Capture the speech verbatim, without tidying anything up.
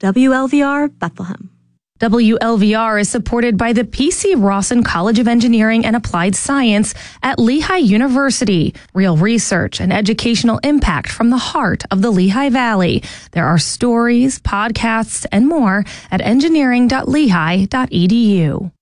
W L V R Bethlehem. W L V R is supported by the P C Rawson College of Engineering and Applied Science at Lehigh University. Real research and educational impact from the heart of the Lehigh Valley. There are stories, podcasts, and more at engineering dot lehigh dot e d u.